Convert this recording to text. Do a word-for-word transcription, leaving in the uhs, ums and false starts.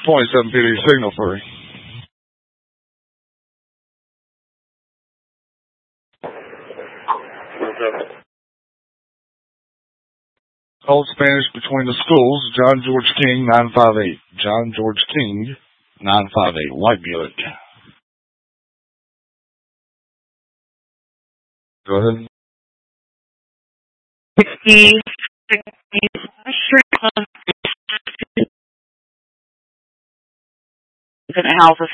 twenty-seven P D signal three. Old Spanish between the schools, John George King, nine five eight. John George King, nine five eight. White Buick. Go ahead. sixty, sixty, houses